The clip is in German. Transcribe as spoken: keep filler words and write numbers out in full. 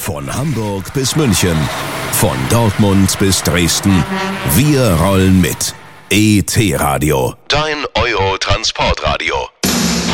Von Hamburg bis München, von Dortmund bis Dresden. Wir rollen mit. E T Radio, dein Euro-Transportradio.